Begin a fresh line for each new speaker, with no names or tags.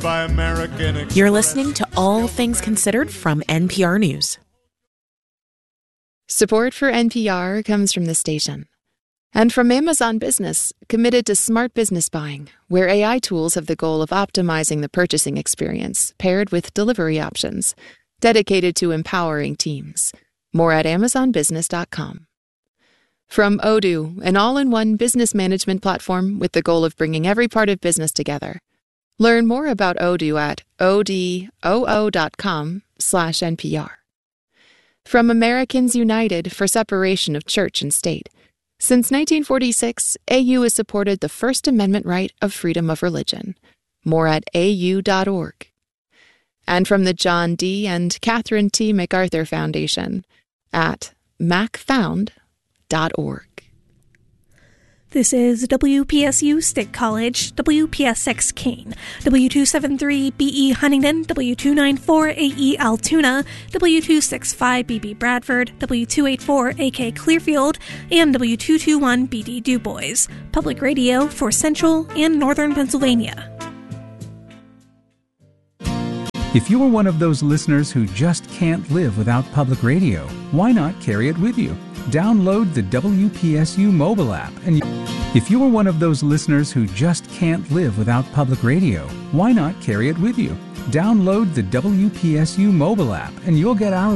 by American Express.
You're listening to All Things Considered from NPR News.
Support for NPR comes from the station. And from Amazon Business, committed to smart business buying, where AI tools have the goal of optimizing the purchasing experience, paired with delivery options, dedicated to empowering teams. More at amazonbusiness.com. From Odoo, an all-in-one business management platform with the goal of bringing every part of business together. Learn more about Odoo at odoo.com/NPR. From Americans United for Separation of Church and State. Since 1946, AU has supported the First Amendment right of freedom of religion. More at au.org. And from the John D. and Catherine T. MacArthur Foundation at macfound.org.
This is WPSU State College, WPSX Kane, W273BE Huntington, W294AE Altoona, W265BB Bradford, W284AK Clearfield, and W221BD Du Bois. Public radio for Central and Northern Pennsylvania.
If you're one of those listeners who just can't live without public radio, why not carry it with you? Download the WPSU mobile app. And if you're one of those listeners who just can't live without public radio, why not carry it with you? Download the WPSU mobile app and you'll get our